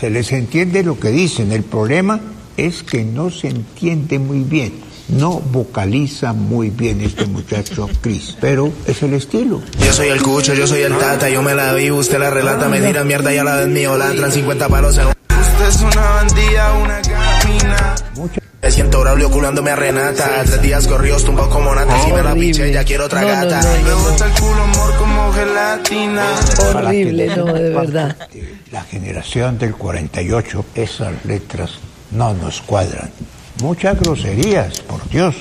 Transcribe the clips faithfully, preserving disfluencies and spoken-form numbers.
Se les entiende lo que dicen, el problema es que no se entiende muy bien, no vocaliza muy bien este muchacho Chris, pero es el estilo. Yo soy el cucho, yo soy el tata, yo me la vi, usted la relata, me tira mierda y a la vez mío ladran cincuenta palos en un... Usted es una bandida, una camina. Mucha... Me siento Braulio culándome a Renata, tres días corridos tumbado como nata, si me la piché ya quiero otra no, gata. No, no, no, me no. gusta el culo, amor, como gelatina. Horrible, no, de verdad. La generación del cuarenta y ocho, esas letras no nos cuadran. Muchas groserías, por Dios.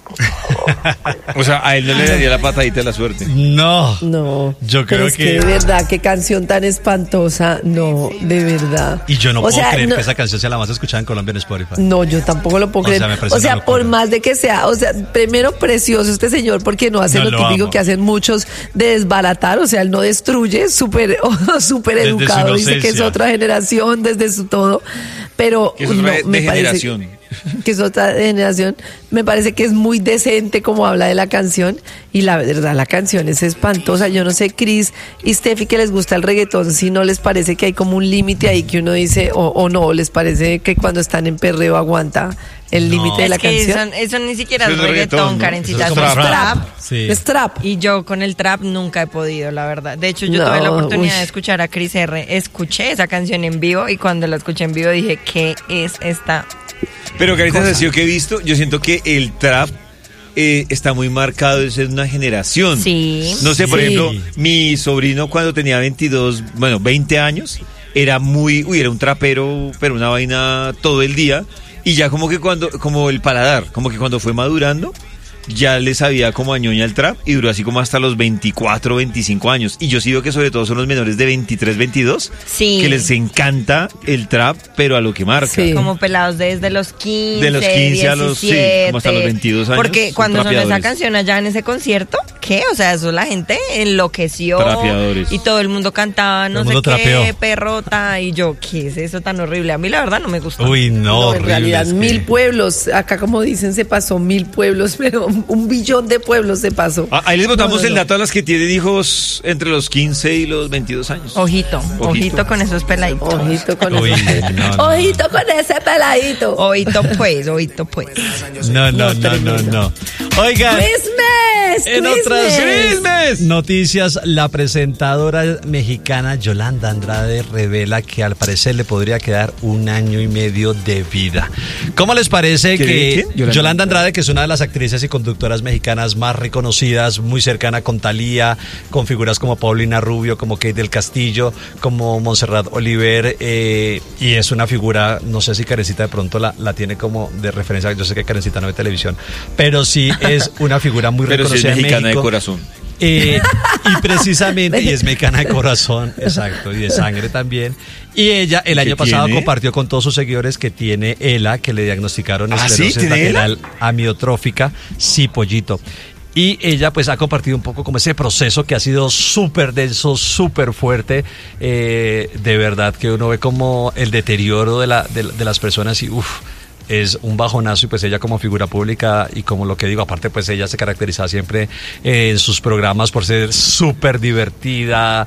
O sea, a él no le daría la patadita de la suerte. No. No. Yo creo pero es que... que de verdad, qué canción tan espantosa. No, de verdad. Y yo no o puedo sea, creer no... que esa canción sea la más escuchada en Colombia en Spotify. No, yo tampoco lo puedo o creer. Sea, o sea, por más de que sea, o sea, primero precioso este señor porque no hace no, lo, lo típico amo. que hacen muchos de desbaratar, o sea, él no destruye, súper oh, súper educado, dice que es otra generación desde su todo, pero que es no, otra me generación. Parece que es otra generación, me parece que es muy decente como habla de la canción y la verdad la canción es espantosa. Yo no sé, Chris y Steffi, que les gusta el reggaetón, si no les parece que hay como un límite ahí que uno dice o, o no, les parece que cuando están en perreo aguanta el límite no, de la es que canción. Eso, eso ni siquiera es, es reggaetón, reggaetón, ¿no? Karencita, es, es trap. trap. Sí. Es trap. Y yo con el trap nunca he podido, la verdad. De hecho, yo no, tuve la oportunidad uy. de escuchar a Chris R. Escuché esa canción en vivo y cuando la escuché en vivo dije, ¿qué es esta? Pero Carita, así que he visto, yo siento que el trap eh, está muy marcado desde una generación. Sí. No sé, por sí. ejemplo, mi sobrino cuando tenía veintidós, bueno, veinte años, era muy, uy, era un trapero, pero una vaina todo el día. Y ya como que cuando, como el paladar, como que cuando fue madurando, ya le sabía como a ñoña el trap y duró así como hasta los veinticuatro, veinticinco años. Y yo sí veo que sobre todo son los menores de veintitrés, veintidós, sí. que les encanta el trap, pero a lo que marca. Sí. Como pelados desde los quince, de los quince diecisiete, a los, sí, como hasta los veintidós años. Porque cuando sonó esa canción allá en ese concierto, ¿qué? O sea, eso la gente enloqueció. Trapeadores. Y todo el mundo cantaba, no sé qué, trapeó. perrota. Y yo, ¿qué es eso tan horrible? A mí la verdad no me gusta. Uy, no, no horrible, en realidad, es que... mil pueblos. Acá, como dicen, se pasó mil pueblos, pero un billón de pueblos se pasó. Ah, ahí les botamos no, no, el no. dato a las que tienen hijos entre los quince y los veintidós años. Ojito, ojito, ojito con esos peladitos. Ojito con Uy, ese no, no. Ojito con ese peladito. Ojito pues, ojito pues. No, no, no, no, no. Oigan. Christmas, En Christmas. otras Christmas. noticias, la presentadora mexicana Yolanda Andrade revela que al parecer le podría quedar un año y medio de vida. ¿Cómo les parece ¿Qué, que qué? Yolanda. Yolanda Andrade, que es una de las actrices y conductoras mexicanas más reconocidas, muy cercana con Thalía, con figuras como Paulina Rubio, como Kate del Castillo, como Montserrat Oliver, eh, y es una figura, no sé si Karencita de pronto la, la tiene como de referencia, yo sé que Karencita no ve televisión, pero sí es una figura muy pero reconocida sí es mexicana en México. de corazón. Eh, y precisamente, y es mexicana de corazón, exacto, y de sangre también. Y ella el año pasado tiene? compartió con todos sus seguidores que tiene ELA, que le diagnosticaron ¿Ah, esclerosis sí? lateral amiotrófica, sí, pollito. Y ella pues ha compartido un poco como ese proceso que ha sido súper denso, súper fuerte, eh, de verdad que uno ve como el deterioro de, la, de, de las personas y uff, es un bajonazo. Y pues ella como figura pública y como lo que digo, aparte pues ella se caracteriza siempre eh, en sus programas por ser súper divertida,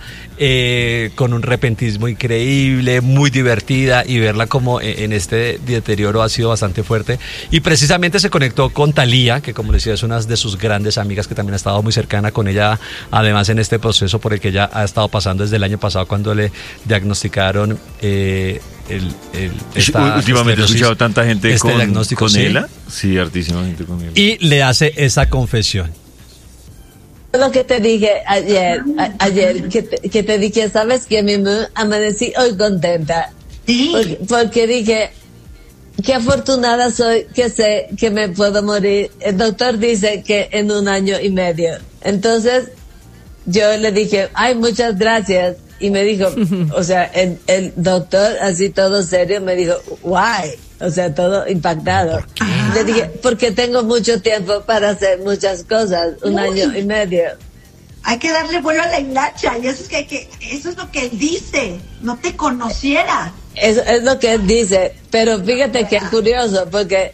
eh, con un repentismo increíble, muy divertida, y verla como en este deterioro ha sido bastante fuerte. Y precisamente se conectó con Thalía, que como decía es una de sus grandes amigas, que también ha estado muy cercana con ella, además en este proceso por el que ella ha estado pasando desde el año pasado cuando le diagnosticaron eh, el, el esta últimamente he escuchado tanta gente este con, diagnóstico, con sí. ELA. Sí, hartísima gente con ELA. Y le hace esa confesión. Lo que te dije ayer, a, ayer, que te, que te dije, sabes que mi mamá amanecí hoy contenta. Sí. Porque, porque dije, qué afortunada soy que sé que me puedo morir. El doctor dice que en un año y medio. Entonces, yo le dije, ay, muchas gracias. Y me dijo, o sea, el, el doctor, así todo serio, me dijo, why? O sea, todo impactado. Le dije, porque tengo mucho tiempo para hacer muchas cosas, un Uy. año y medio. Hay que darle vuelo a la hilacha, y eso es, que, hay que, eso es lo que él dice, no te conociera. Eso es lo que él dice, pero fíjate que es curioso, porque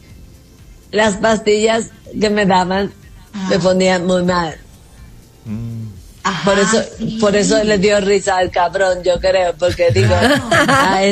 las pastillas que me daban Ah. me ponían muy mal. Ajá, Por eso, sí. por eso le dio risa al cabrón, yo creo, porque digo, a